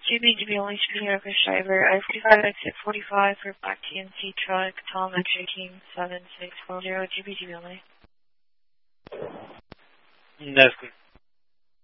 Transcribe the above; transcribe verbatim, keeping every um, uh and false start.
G B, G B only speaking of Chris Driver. I forty-five, exit forty-five for Black T N C truck, Tom X-ray team seven six four zero, G B, G B only. That's good.